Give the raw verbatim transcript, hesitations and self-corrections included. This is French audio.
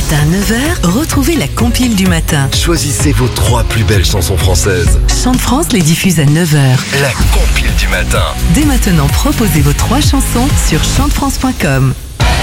matin à neuf heures, retrouvez la compile du matin. Choisissez vos trois plus belles chansons françaises. Chante France les diffuse à neuf heures. La compile du matin. Dès maintenant, proposez vos trois chansons sur chante france point com.